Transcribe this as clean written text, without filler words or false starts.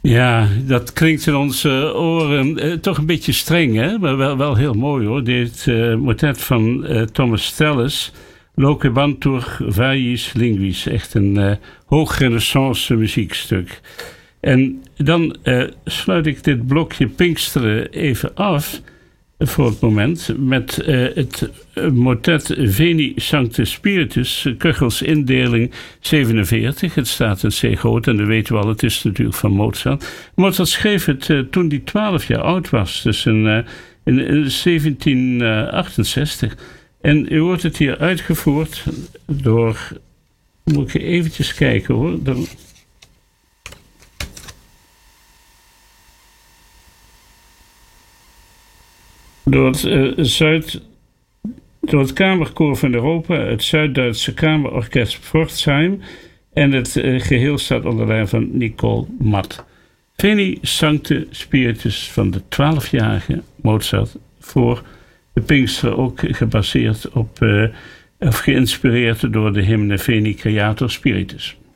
Ja, dat klinkt in onze oren toch een beetje streng, hè? Maar wel heel mooi hoor. Dit motet van Thomas Tallis, Loquebantur Vaiis Linguis. Echt een hoog renaissance muziekstuk. En dan sluit ik dit blokje Pinksteren even af voor het moment met het motet Veni Sancte Spiritus, Köchels indeling 47. Het staat in C groot en dat weten we al, het is natuurlijk van Mozart. Mozart schreef het toen hij 12 jaar oud was, dus in 1768. En u hoort het hier uitgevoerd door, moet ik eventjes kijken hoor, door het Kamerkoor van Europa, het Zuid-Duitse Kamerorkest Pforzheim en het geheel staat onder leiding van Nicole Matt. Veni Sancte Spiritus van de 12-jarige Mozart voor de Pinkster, ook gebaseerd op of geïnspireerd door de hymne Veni Creator Spiritus.